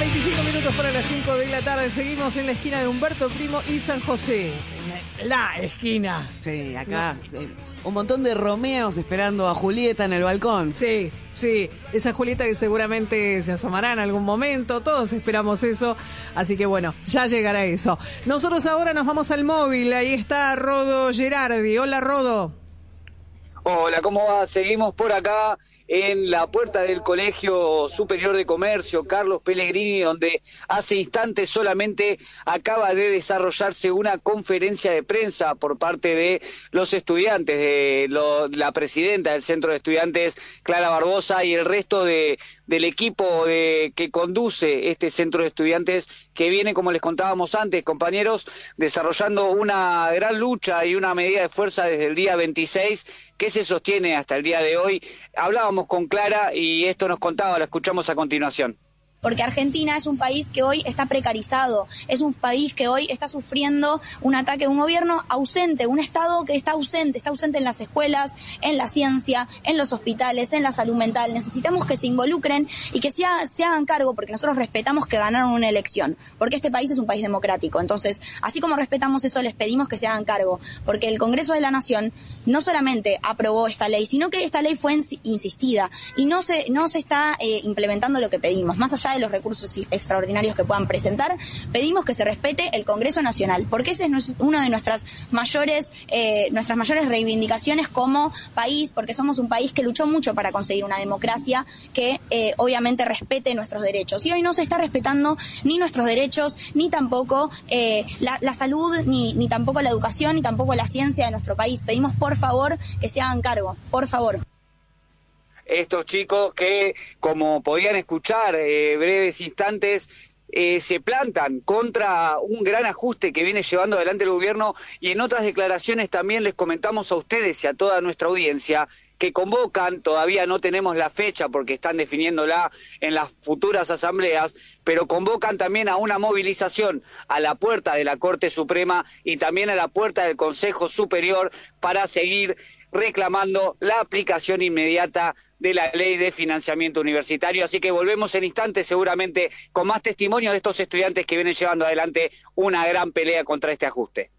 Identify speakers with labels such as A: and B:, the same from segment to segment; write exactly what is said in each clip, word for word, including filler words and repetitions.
A: veinticinco minutos para las cinco de la tarde. Seguimos en la esquina de Humberto Primo y San José. En la esquina.
B: Sí, acá no. eh, un montón de Romeos esperando a Julieta en el balcón.
A: Sí, sí. Esa Julieta que seguramente se asomará en algún momento. Todos esperamos eso. Así que bueno, ya llegará eso. Nosotros ahora nos vamos al móvil. Ahí está Rodo Gerardi. Hola, Rodo.
C: Hola, ¿cómo va? Seguimos por acá en la puerta del Colegio Superior de Comercio Carlos Pellegrini, donde hace instantes solamente acaba de desarrollarse una conferencia de prensa por parte de los estudiantes, de lo, la presidenta del Centro de Estudiantes, Clara Barbosa, y el resto de, del equipo de, que conduce este Centro de Estudiantes, que viene, como les contábamos antes, compañeros, desarrollando una gran lucha y una medida de fuerza desde el día veintiséis, que se sostiene hasta el día de hoy. Hablábamos con Clara y esto nos contaba, lo escuchamos a continuación.
D: Porque Argentina es un país que hoy está precarizado, es un país que hoy está sufriendo un ataque de un gobierno ausente, un Estado que está ausente, está ausente en las escuelas, en la ciencia, en los hospitales, en la salud mental. Necesitamos que se involucren y que se, ha, se hagan cargo, porque nosotros respetamos que ganaron una elección, porque este país es un país democrático. Entonces, así como respetamos eso, les pedimos que se hagan cargo, porque el Congreso de la Nación no solamente aprobó esta ley, sino que esta ley fue insistida y no se, no se está eh, implementando lo que pedimos. Más allá de los recursos extraordinarios que puedan presentar, pedimos que se respete el Congreso Nacional, porque ese es uno de nuestras mayores eh, nuestras mayores reivindicaciones como país, porque somos un país que luchó mucho para conseguir una democracia que eh, obviamente respete nuestros derechos, y hoy no se está respetando ni nuestros derechos, ni tampoco eh, la, la salud, ni, ni tampoco la educación, ni tampoco la ciencia de nuestro país. Pedimos por favor que se hagan cargo, por favor.
C: Estos chicos que, como podían escuchar eh, breves instantes, eh, se plantan contra un gran ajuste que viene llevando adelante el gobierno, y en otras declaraciones también les comentamos a ustedes y a toda nuestra audiencia que convocan, todavía no tenemos la fecha porque están definiéndola en las futuras asambleas, pero convocan también a una movilización a la puerta de la Corte Suprema y también a la puerta del Consejo Superior para seguir reclamando la aplicación inmediata de la ley de financiamiento universitario. Así que volvemos en instantes seguramente con más testimonio de estos estudiantes que vienen llevando adelante una gran pelea contra este ajuste.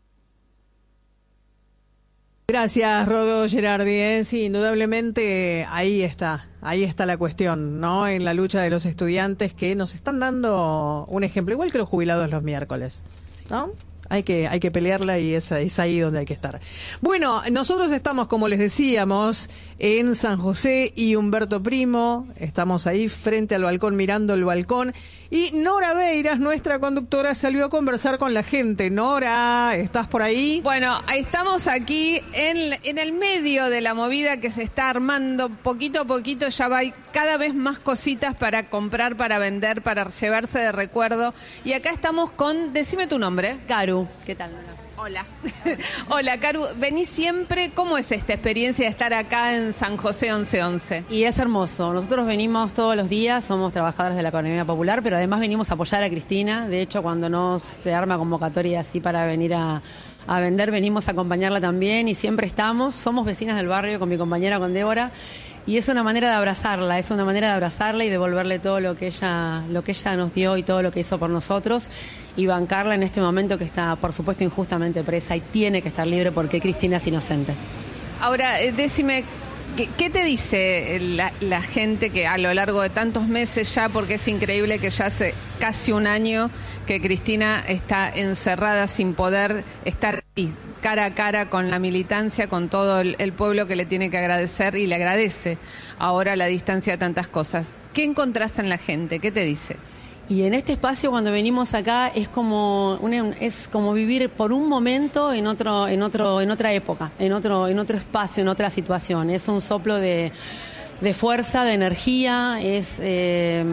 A: Gracias, Rodo Gerardi. ¿eh? Sí, indudablemente ahí está, ahí está la cuestión, ¿no? En la lucha de los estudiantes que nos están dando un ejemplo, igual que los jubilados los miércoles, ¿no? Hay que, hay que pelearla y es, es ahí donde hay que estar. Bueno, nosotros estamos, como les decíamos, en San José y Humberto Primo. Estamos ahí frente al balcón, mirando el balcón. Y Nora Beiras, nuestra conductora, salió a conversar con la gente. Nora, ¿estás por ahí?
E: Bueno, estamos aquí en, en el medio de la movida que se está armando. Poquito a poquito ya va cada vez más cositas para comprar, para vender, para llevarse de recuerdo. Y acá estamos con, decime tu nombre.
F: Caru. ¿Qué tal?
E: Hola. Hola, Caru. ¿Venís siempre? ¿Cómo es esta experiencia de estar acá en San José once once?
F: Y es hermoso. Nosotros venimos todos los días, somos trabajadores de la economía popular, pero además venimos a apoyar a Cristina. De hecho, cuando nos se arma convocatoria así para venir a, a vender, venimos a acompañarla también y siempre estamos. Somos vecinas del barrio con mi compañera, con Débora. Y es una manera de abrazarla, es una manera de abrazarla y devolverle todo lo que ella, lo que ella nos dio y todo lo que hizo por nosotros, y bancarla en este momento que está, por supuesto, injustamente presa y tiene que estar libre porque Cristina es inocente.
E: Ahora, eh, decime, ¿qué, qué te dice la, la gente que a lo largo de tantos meses ya, porque es increíble que ya hace casi un año que Cristina está encerrada sin poder estar ahí, cara a cara con la militancia, con todo el, el pueblo que le tiene que agradecer y le agradece ahora a la distancia de tantas cosas? ¿Qué encontrás en la gente? ¿Qué te dice?
F: Y en este espacio, cuando venimos acá, es como una, es como vivir por un momento en otro, en otro, en otra época, en otro, en otro espacio, en otra situación. Es un soplo de, de fuerza, de energía. Es eh,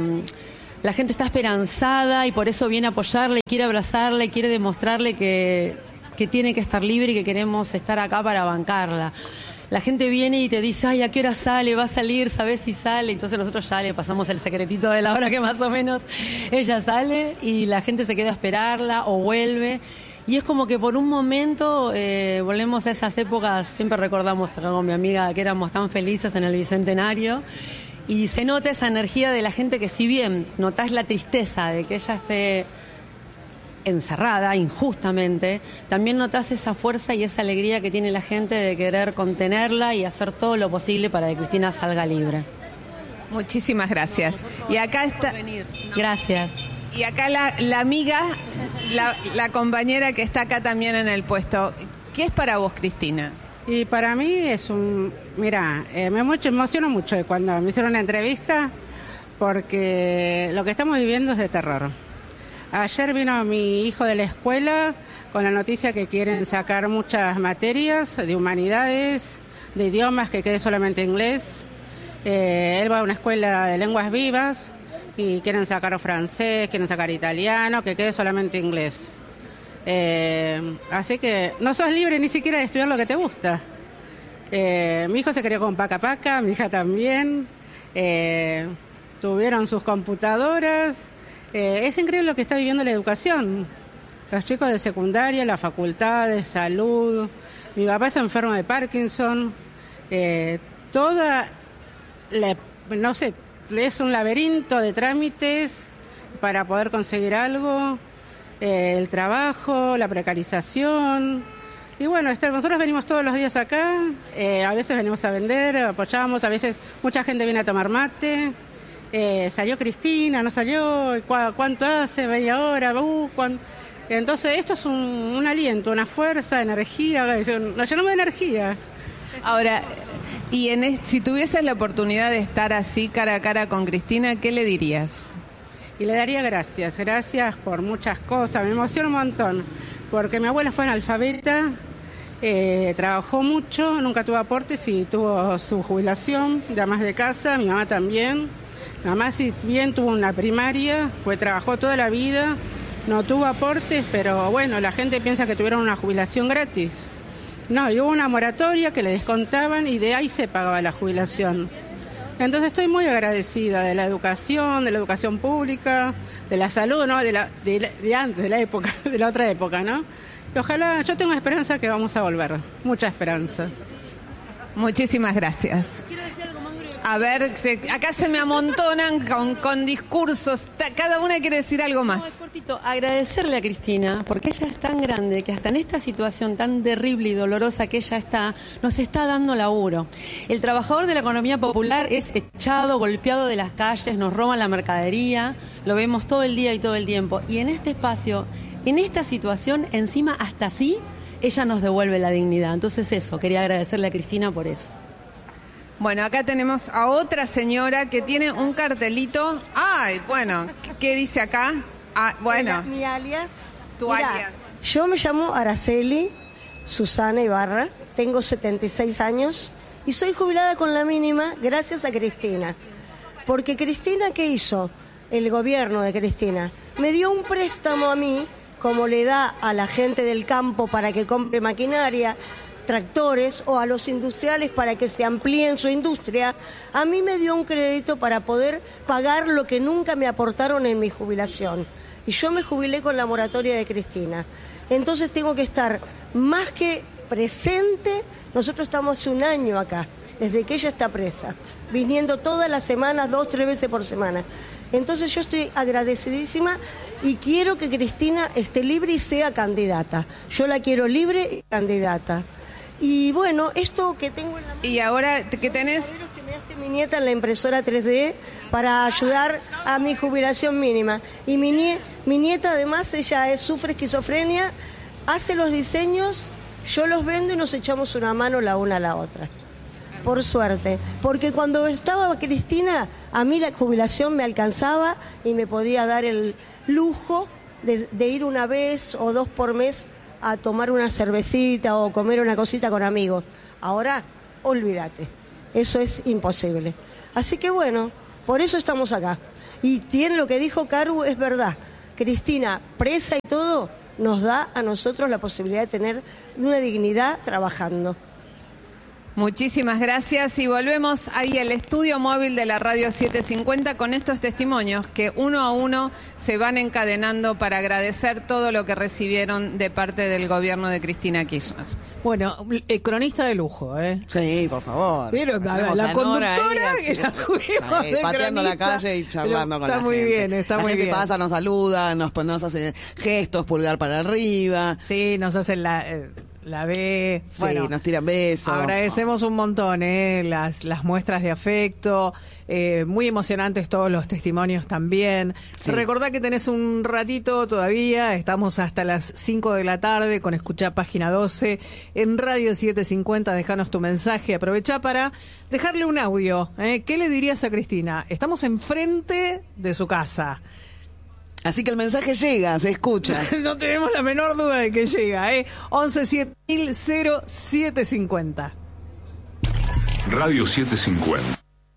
F: la gente está esperanzada y por eso viene a apoyarle, quiere abrazarle, quiere demostrarle que, que tiene que estar libre y que queremos estar acá para bancarla. La gente viene y te dice, ay, ¿a qué hora sale? ¿Va a salir? ¿Sabés si sale? Entonces nosotros ya le pasamos el secretito de la hora que más o menos ella sale y la gente se queda a esperarla o vuelve. Y es como que por un momento eh, volvemos a esas épocas, siempre recordamos acá con mi amiga que éramos tan felices en el Bicentenario. Y se nota esa energía de la gente que, si bien notás la tristeza de que ella esté encerrada injustamente, también notás esa fuerza y esa alegría que tiene la gente de querer contenerla y hacer todo lo posible para que Cristina salga libre.
E: Muchísimas gracias. Y acá está.
F: Gracias.
E: Y acá la, la amiga, la, la compañera que está acá también en el puesto. ¿Qué es para vos, Cristina?
G: Y para mí es un... Mira, eh, me mucho, emociono mucho cuando me hicieron una entrevista, porque lo que estamos viviendo es de terror. Ayer vino mi hijo de la escuela con la noticia que quieren sacar muchas materias de humanidades, de idiomas, que quede solamente inglés. Eh, él va a una escuela de lenguas vivas y quieren sacar francés, quieren sacar italiano, que quede solamente inglés. Eh, así que no sos libre ni siquiera de estudiar lo que te gusta. Eh, mi hijo se crió con Paca Paca, mi hija también. Eh, tuvieron sus computadoras. Eh, es increíble lo que está viviendo la educación. Los chicos de secundaria, la facultad de salud. Mi papá es enfermo de Parkinson. Eh, toda, la, no sé, es un laberinto de trámites para poder conseguir algo. Eh, el trabajo, la precarización. Y bueno, este, nosotros venimos todos los días acá. Eh, a veces venimos a vender, apoyamos. A veces mucha gente viene a tomar mate. Eh, salió Cristina, no salió, ¿Cu- ¿cuánto hace? Media hora, uh, entonces esto es un, un aliento, una fuerza, energía, nos llenamos de energía.
E: Ahora, y en es, si tuvieses la oportunidad de estar así cara a cara con Cristina, ¿qué le dirías?
G: Y le daría gracias, gracias por muchas cosas, me emociona un montón, porque mi abuela fue analfabeta, eh, trabajó mucho, nunca tuvo aportes y tuvo su jubilación, de amas de casa, mi mamá también. Mi mamá, si bien tuvo una primaria, pues trabajó toda la vida, no tuvo aportes, pero bueno, la gente piensa que tuvieron una jubilación gratis. No, y hubo una moratoria que le descontaban y de ahí se pagaba la jubilación. Entonces estoy muy agradecida de la educación, de la educación pública, de la salud, ¿no? De, la, de, la, de antes, de la época, de la otra época, ¿no? Y ojalá, yo tengo esperanza que vamos a volver, mucha esperanza.
E: Muchísimas gracias. A ver, se, acá se me amontonan con, con discursos. Ta, cada una quiere decir algo más.
F: No, es cortito. Agradecerle a Cristina, porque ella es tan grande que hasta en esta situación tan terrible y dolorosa que ella está, nos está dando laburo. El trabajador de la economía popular es echado, golpeado de las calles, nos roban la mercadería, lo vemos todo el día y todo el tiempo. Y en este espacio, en esta situación, encima hasta así, ella nos devuelve la dignidad. Entonces eso, quería agradecerle a Cristina por eso.
E: Bueno, acá tenemos a otra señora que tiene un cartelito. Ay, bueno, ¿qué dice acá? Ah, bueno.
H: Hola, mi alias.
E: Tu
H: Mirá,
E: alias.
H: Yo me llamo Araceli Susana Ibarra, tengo setenta y seis años y soy jubilada con la mínima gracias a Cristina. Porque Cristina, ¿qué hizo? El gobierno de Cristina me dio un préstamo a mí, como le da a la gente del campo para que compre maquinaria, tractores, o a los industriales para que se amplíen su industria. A mí me dio un crédito para poder pagar lo que nunca me aportaron en mi jubilación. Y yo me jubilé con la moratoria de Cristina. Entonces tengo que estar más que presente. Nosotros estamos hace un año acá, desde que ella está presa, viniendo todas las semanas, dos, tres veces por semana. Entonces yo estoy agradecidísima y quiero que Cristina esté libre y sea candidata. Yo la quiero libre y candidata. Y bueno, esto que tengo en la mano...
E: Y ahora, ¿qué tenés?
H: Que me hace mi nieta en la impresora tres D para ayudar a mi jubilación mínima. Y mi, nie, mi nieta además, ella es, sufre esquizofrenia, hace los diseños, yo los vendo y nos echamos una mano la una a la otra. Por suerte. Porque cuando estaba Cristina, a mí la jubilación me alcanzaba y me podía dar el lujo de, de ir una vez o dos por mes a tomar una cervecita o comer una cosita con amigos. Ahora, olvídate, eso es imposible. Así que bueno, por eso estamos acá. Y tiene lo que dijo Caru, es verdad. Cristina, presa y todo, nos da a nosotros la posibilidad de tener una dignidad trabajando.
E: Muchísimas gracias y volvemos ahí al estudio móvil de la Radio setecientos cincuenta con estos testimonios que uno a uno se van encadenando para agradecer todo lo que recibieron de parte del gobierno de Cristina Kirchner.
A: Bueno, eh, cronista de lujo, ¿eh?
B: Sí, por favor.
A: Pero la, la, la conductora que la tuvimos
B: ahí,
A: de
B: pateando
A: cronista,
B: la calle y charlando con la gente.
A: Está muy bien, está
B: la
A: muy
B: gente
A: bien.
B: pasa, nos saluda, nos, nos hace gestos, pulgar para arriba.
A: Sí, nos hacen la... Eh, La B,
B: sí,
A: bueno,
B: nos tiran besos.
A: Agradecemos un montón eh, las, las muestras de afecto, eh, muy emocionantes todos los testimonios también.
B: Sí.
A: Recordá que tenés un ratito todavía, estamos hasta las cinco de la tarde con Escuchá Página doce en Radio setecientos cincuenta, dejanos tu mensaje, aprovechá para dejarle un audio. Eh. ¿Qué le dirías a Cristina? Estamos enfrente de su casa.
B: Así que el mensaje llega, se escucha.
A: No tenemos la menor duda de que llega, ¿eh? once siete mil cero siete cincuenta.
I: Radio setecientos cincuenta.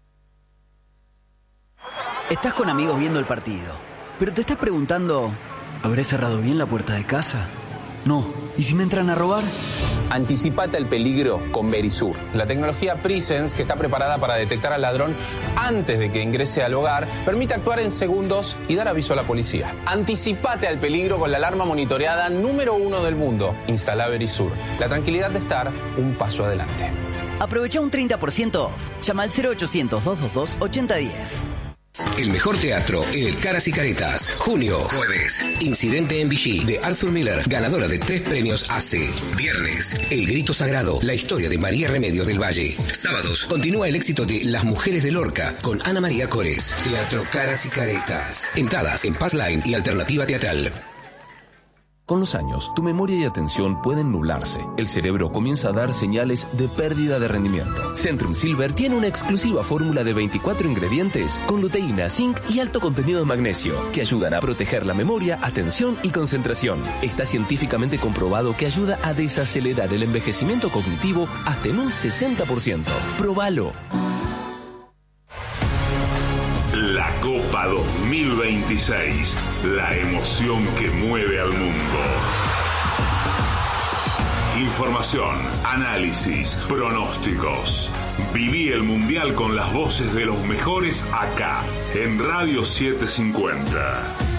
J: Estás con amigos viendo el partido, pero te estás preguntando, ¿habré cerrado bien la puerta de casa? No. ¿Y si me entran a robar?
K: Anticipate al peligro con Verisur, la tecnología Presence que está preparada para detectar al ladrón antes de que ingrese al hogar, permite actuar en segundos y dar aviso a la policía. Anticipate al peligro con la alarma monitoreada número uno del mundo. Instala Verisur, la tranquilidad de estar un paso adelante.
J: Aprovecha un treinta por ciento off. Llama al cero ochocientos, doscientos veintidós, ochenta diez.
L: El mejor teatro en el Caras y Caretas. Junio, jueves. Incidente en Vichy, de Arthur Miller, ganadora de tres premios A C. Viernes, El Grito Sagrado, la historia de María Remedios del Valle. Sábados, continúa el éxito de Las Mujeres de Lorca, con Ana María Cores. Teatro Caras y Caretas. Entradas en Passline y Alternativa Teatral.
M: Con los años, tu memoria y atención pueden nublarse. El cerebro comienza a dar señales de pérdida de rendimiento. Centrum Silver tiene una exclusiva fórmula de veinticuatro ingredientes con luteína, zinc y alto contenido de magnesio que ayudan a proteger la memoria, atención y concentración. Está científicamente comprobado que ayuda a desacelerar el envejecimiento cognitivo hasta en un sesenta por ciento. ¡Próbalo!
I: La Copa dos mil veintiséis, la emoción que mueve al mundo. Información, análisis, pronósticos. Viví el Mundial con las voces de los mejores acá, en Radio setecientos cincuenta.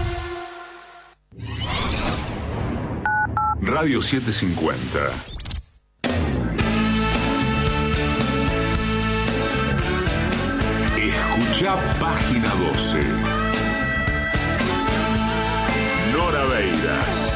I: Radio setecientos cincuenta. Escuchá Página doce. Nora Beiras.